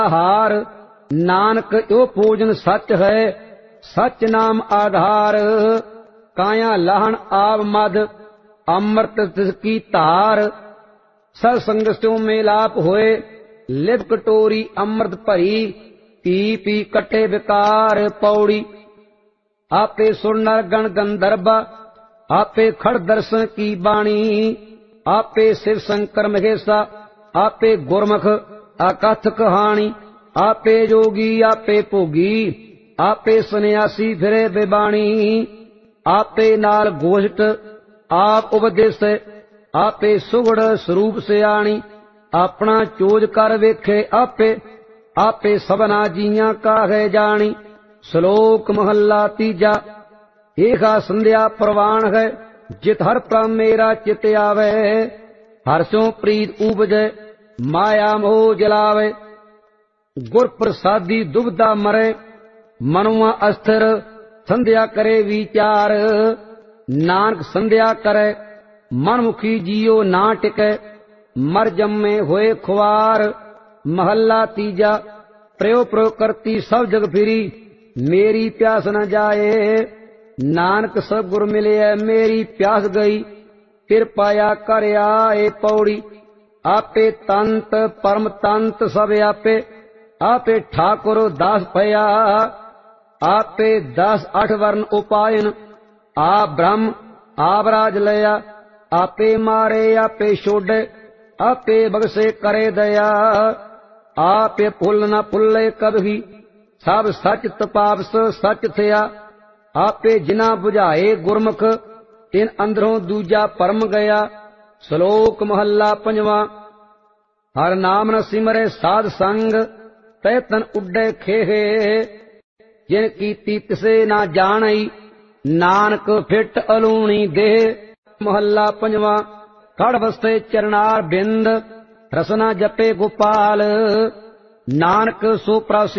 हार। नानक यो भोजन सच है, सच नाम आधार। काया लाहन आव मद, अमृत तिसकी धार। सत्संग स्यों मेलाप होए, लिप कटोरी अमृत भरी। पी पी कटे विकार पौड़ी। आपे सुर नर गण गंधर्व, आपे खड़ दर्शन की बाणी। आपे शिव शंकर महेशा, आपे गुरमुख अकथ कहानी। आपे जोगी आपे भोगी, आपे सन्यासी फिरे बेबाणी। आपे नाल गोष्ठ आप उपदेश, आपे सुगड़ स्वरूप सियाणी। अपना चोज कर वेखे आपे, आपे सबना जीया काहे जानी। श्लोक महला तीजा। एहा संध्या प्रवान है, जित हर प्रम मेरा चित आवे। हर्षों प्रीत उपजै, माया मोह जलावे। गुर प्रसादी दुबदा मरे, मनुआ अस्थिर संध्या करे विचार। नानक संध्या करे, मनमुखी जियो ना टिके। मर जम्मे होए खुआर। महला तीजा। प्रयो प्रयो करती सब जग फिरी, मेरी प्यास न जाए। नानक सब गुर मिले मेरी प्यास गई, फिर पाया कर आए पौड़ी। आपे तंत परम तंत सब आपे, आपे ठाकुर दास भया। आपे 10 8 वर्ण उपायन, आप ब्रह्म आप राज लया। आपे मारे आपे छोड़े, आपे बगसे करे दया। आपे फुल न फुल्ले कभी, सब सच तपापस सच थया। आपे जिना बुझाए गुरमुख, तिन अंदरों दूजा परम गया। श्लोक महला पंजवा। हर नाम न सिमरे साध संग, तै तन उड्डे खेहे। जिन कीती तिसे ना जानई, नानक फिट अलूणी देह। महला पंजवा। कड़ बसते चरनार बिंद, रसना जपे गोपाल। नानक सो प्रासी